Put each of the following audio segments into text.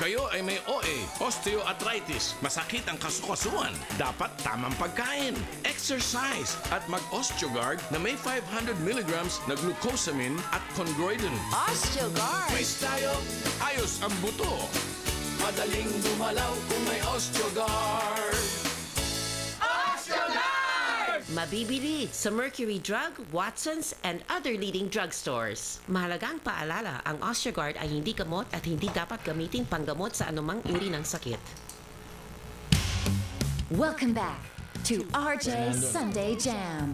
kayo ay may OA, osteoarthritis, masakit ang kasukasuan, dapat tamang pagkain, exercise, at mag-Osteogard na may 500 milligrams na glucosamine at chondroitin. Osteogard! May tayo, ayos ang buto. Madaling dumalaw kung may Osteogard. Mabibili sa Mercury Drug, Watson's, and other leading drugstores. Mahalagang paalala, ang Osteogard ay hindi gamot at hindi dapat gamitin panggamot sa anumang uri ng sakit. Welcome back to RJ Sunday Jam.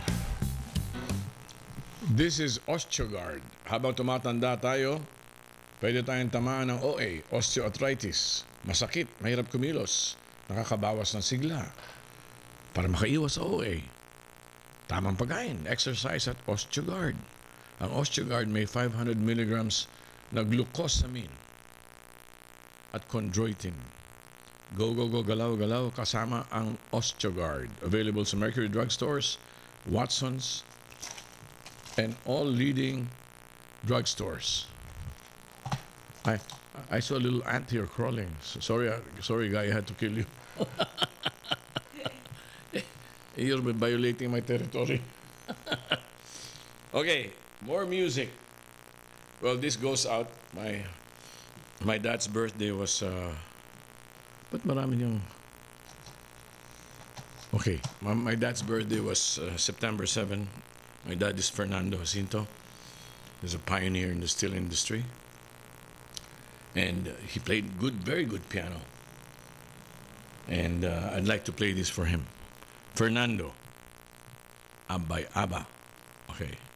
This is Osteogard. Habang tumatanda tayo, pwede tayong tamaan ng OA, osteoarthritis. Masakit, mahirap kumilos, nakakabawas ng sigla. Para makaiwas sa OA, tamang pagkain, exercise at Osteogard. Ang Osteogard may 500 milligrams na glucosamine at chondroitin. Go, go, go, galaw, galaw, kasama ang Osteogard. Available sa Mercury Drugstores, Watson's, and all leading drugstores. I saw a little ant here crawling. Sorry, guy, I had to kill you. You're violating my territory. Okay, more music. Well, this goes out. My dad's birthday was ba't marami niyang... Okay, my dad's birthday was September 7. My dad is Fernando Jacinto. He's a pioneer in the steel industry. And he played very good piano. And I'd like to play this for him. Fernando, Abay Aba. Okay.